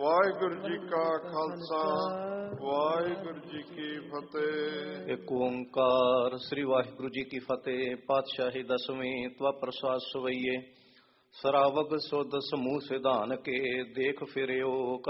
ਵਾਹਿਗੁਰੂ ਜੀ ਕਾ ਖਾਲਸਾ ਵਾਹਿਗੁਰੂ ਜੀ ਕੀ ਫਤਿਹ। ਇੱਕ ਓੰਕਾਰ ਸ੍ਰੀ ਵਾਹਿਗੁਰੂ ਜੀ ਕੀ ਫਤਿਹ। ਪਾਤਸ਼ਾਹੀ ਦਸਵੇਂ ਤਵਾ ਪ੍ਰਸਾਦ ਸਵਈਏ ਸਰਾਵਗ ਸੁਧ ਸਮੂਹ ਸਿਧਾਨ ਕੇ ਦੇਖ ਫਿਰਿਓ